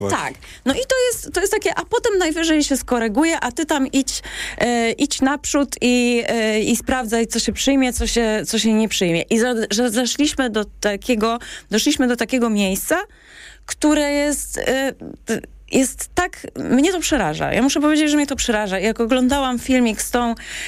Tak. No i to jest takie, a potem najwyżej się skoryguje, a ty tam idź naprzód i sprawdzaj, co się przyjmie, co się nie przyjmie. I że doszliśmy do takiego miejsca, które jest tak... Mnie to przeraża. Ja muszę powiedzieć, że mnie to przeraża. Jak oglądałam filmik z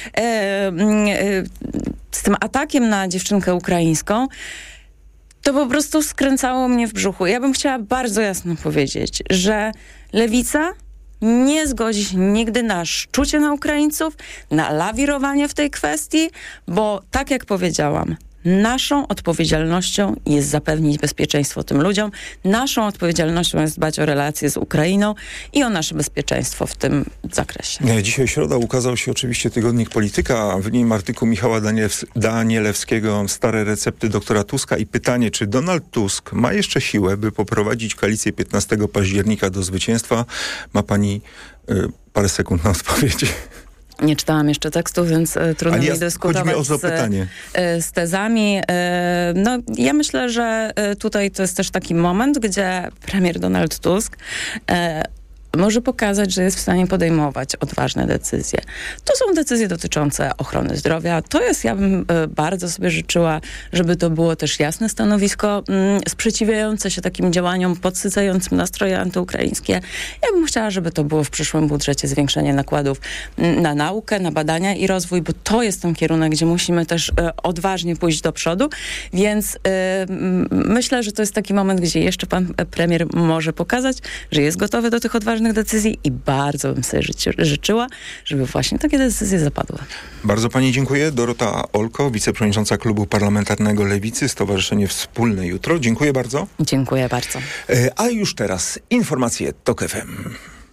tym atakiem na dziewczynkę ukraińską, to po prostu skręcało mnie w brzuchu. Ja bym chciała bardzo jasno powiedzieć, że lewica nie zgodzi się nigdy na szczucie na Ukraińców, na lawirowanie w tej kwestii, bo tak jak powiedziałam, naszą odpowiedzialnością jest zapewnić bezpieczeństwo tym ludziom. Naszą odpowiedzialnością jest dbać o relacje z Ukrainą i o nasze bezpieczeństwo w tym zakresie. Dzisiaj środa ukazał się oczywiście tygodnik Polityka, a w nim artykuł Michała Danielewskiego Stare recepty doktora Tuska i pytanie, czy Donald Tusk ma jeszcze siłę, by poprowadzić koalicję 15 października do zwycięstwa? Ma pani parę sekund na odpowiedź. Nie czytałam jeszcze tekstu, więc trudno mi dyskutować z tezami. No, ja myślę, że tutaj to jest też taki moment, gdzie premier Donald Tusk może pokazać, że jest w stanie podejmować odważne decyzje. To są decyzje dotyczące ochrony zdrowia. Ja bym bardzo sobie życzyła, żeby to było też jasne stanowisko sprzeciwiające się takim działaniom podsycającym nastroje antyukraińskie. Ja bym chciała, żeby to było w przyszłym budżecie zwiększenie nakładów na naukę, na badania i rozwój, bo to jest ten kierunek, gdzie musimy też odważnie pójść do przodu. Więc myślę, że to jest taki moment, gdzie jeszcze pan premier może pokazać, że jest gotowy do tych odważnych decyzji i bardzo bym sobie życzyła, żeby właśnie takie decyzje zapadły. Bardzo pani dziękuję. Dorota Olko, wiceprzewodnicząca Klubu Parlamentarnego Lewicy, Stowarzyszenie Wspólne Jutro. Dziękuję bardzo. Dziękuję bardzo. A już teraz informacje TOK FM.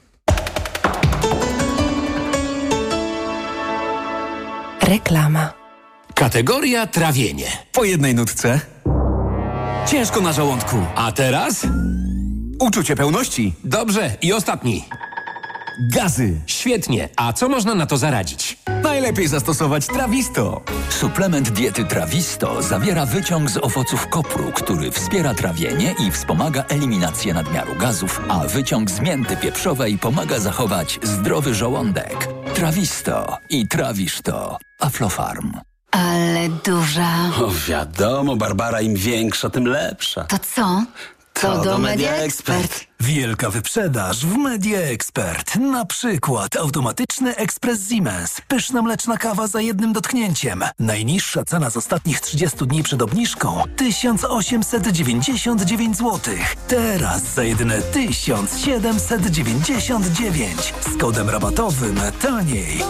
Reklama. Kategoria trawienie. Po jednej nutce. Ciężko na żołądku. A teraz? Uczucie pełności. Dobrze. I ostatni. Gazy. Świetnie. A co można na to zaradzić? Najlepiej zastosować Trawisto. Suplement diety Trawisto zawiera wyciąg z owoców kopru, który wspiera trawienie i wspomaga eliminację nadmiaru gazów, a wyciąg z mięty pieprzowej pomaga zachować zdrowy żołądek. Trawisto i trawisz to. Aflofarm. Ale duża. O, wiadomo, Barbara, im większa, tym lepsza. To co? To do Media Expert. Wielka wyprzedaż w Media Expert. Na przykład automatyczny ekspres Siemens. Pyszna mleczna kawa za jednym dotknięciem. Najniższa cena z ostatnich 30 dni przed obniżką 1899 zł. Teraz za jedyne 1799. Z kodem rabatowym taniej.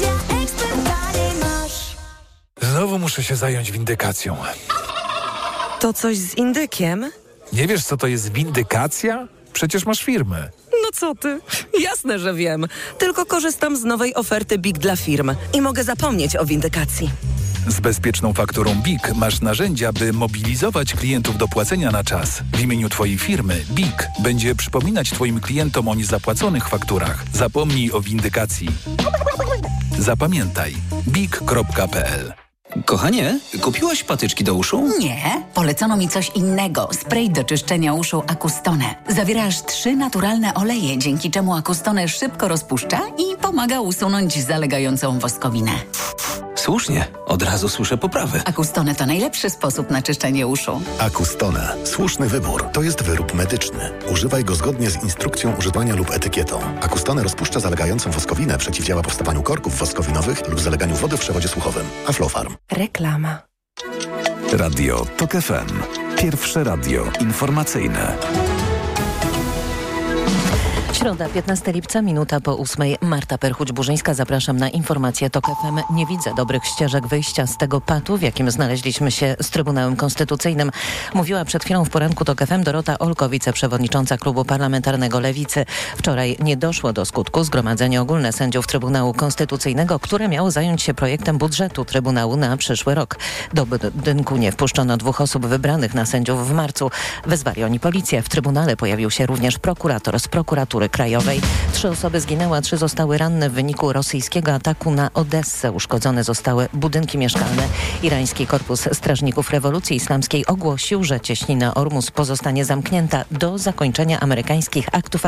Znowu muszę się zająć windykacją. To coś z indykiem? Nie wiesz, co to jest windykacja? Przecież masz firmę. No co ty? Jasne, że wiem. Tylko korzystam z nowej oferty BIG dla firm i mogę zapomnieć o windykacji. Z bezpieczną fakturą BIG masz narzędzia, by mobilizować klientów do płacenia na czas. W imieniu twojej firmy BIG będzie przypominać twoim klientom o niezapłaconych fakturach. Zapomnij o windykacji. Zapamiętaj. BIG.pl. Kochanie, kupiłaś patyczki do uszu? Nie, polecono mi coś innego. Spray do czyszczenia uszu Acustone. Zawiera aż 3 naturalne oleje, dzięki czemu Acustone szybko rozpuszcza i pomaga usunąć zalegającą woskowinę. Słusznie, od razu słyszę poprawy. Acustone to najlepszy sposób na czyszczenie uszu. Acustone. Słuszny wybór. To jest wyrób medyczny. Używaj go zgodnie z instrukcją używania lub etykietą. Acustone rozpuszcza zalegającą woskowinę, przeciwdziała powstawaniu korków woskowinowych lub zaleganiu wody w przewodzie słuchowym. Aflofarm. Reklama. Radio TOK FM. Pierwsze radio informacyjne. Środa, 15 lipca, minuta po 8. Marta Perchuć-Burzyńska. Zapraszam na informacje TOK FM. Nie widzę dobrych ścieżek wyjścia z tego patu, w jakim znaleźliśmy się z Trybunałem Konstytucyjnym. Mówiła przed chwilą w poranku TOK FM Dorota Olko, wiceprzewodnicząca Klubu Parlamentarnego Lewicy. Wczoraj nie doszło do skutku Zgromadzenie Ogólne Sędziów Trybunału Konstytucyjnego, które miało zająć się projektem budżetu Trybunału na przyszły rok. Do budynku nie wpuszczono 2 osób wybranych na sędziów w marcu. Wezwali oni policję. W Trybunale pojawił się również prokurator z prokuratury Prokuratury Krajowej. 3 osoby zginęły, a 3 zostały ranne w wyniku rosyjskiego ataku na Odessę. Uszkodzone zostały budynki mieszkalne. Irański Korpus Strażników Rewolucji Islamskiej ogłosił, że cieśnina Ormus pozostanie zamknięta do zakończenia amerykańskich aktów